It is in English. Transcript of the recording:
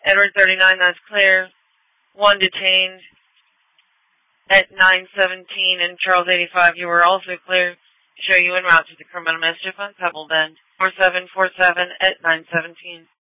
Edward 39, that's clear. 1 detained at 917 and Charles 85, you were also clear. Show you en route to the criminal mischief on Pebble Bend. 4747 at 917.